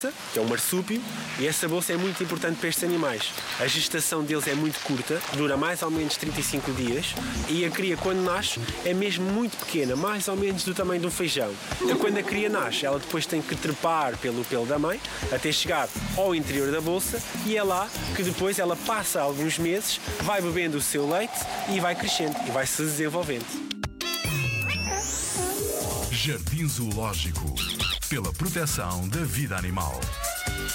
que é um marsúpio, e essa bolsa é muito importante para estes animais. A gestação deles é muito curta, dura mais ou menos 35 dias, e a cria, quando nasce, é mesmo muito pequena, mais ou menos do tamanho de um feijão. Então, quando a cria nasce, ela depois tem que trepar pelo pelo da mãe, até chegar ao interior da bolsa, e é lá que depois ela passa alguns meses, vai bebendo o seu leite e vai crescendo, e vai se desenvolvendo. Jardim Zoológico, pela proteção da vida animal.